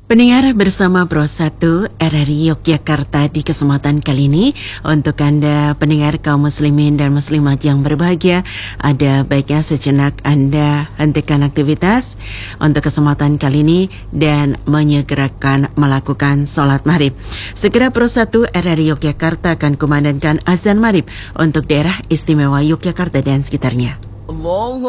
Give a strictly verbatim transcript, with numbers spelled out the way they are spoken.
Pendengar, bersama Pro satu R R I Yogyakarta di kesempatan kali ini untuk Anda pendengar kaum muslimin dan muslimat yang berbahagia, ada baiknya sejenak Anda hentikan aktivitas untuk kesempatan kali ini dan menyegerakan melakukan sholat maghrib. Segera Pro satu R R I Yogyakarta akan kumandangkan azan maghrib untuk daerah istimewa Yogyakarta dan sekitarnya. Allah